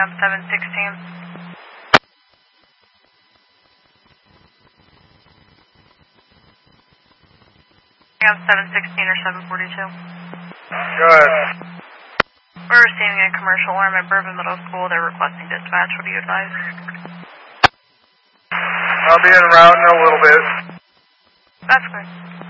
on 716. On 716 or 742. Go ahead. We're receiving a commercial alarm at Bourbon Middle School. They're requesting dispatch. What do you advise? I'll be en route in a little bit. That's good.